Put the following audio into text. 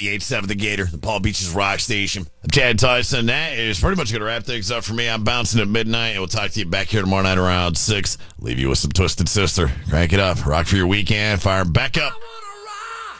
98.7 The Gator, the Palm Beaches Rock Station. I'm Chad Tyson. That is pretty much going to wrap things up for me. I'm bouncing at midnight, and we'll talk to you back here tomorrow night around 6. Leave you with some Twisted Sister. Crank it up. Rock for your weekend. Fire 'em back up.